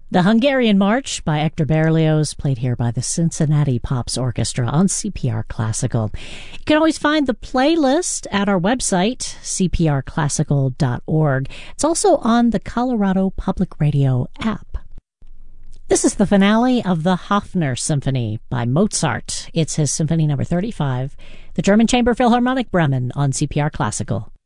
The Hungarian March by Hector Berlioz, played here by the Cincinnati Pops Orchestra on CPR Classical. You can always find the playlist at our website, cprclassical.org. It's also on the Colorado Public Radio app. This is the finale of the Hofner Symphony by Mozart. It's his Symphony number 35, the German Chamber Philharmonic Bremen on CPR Classical.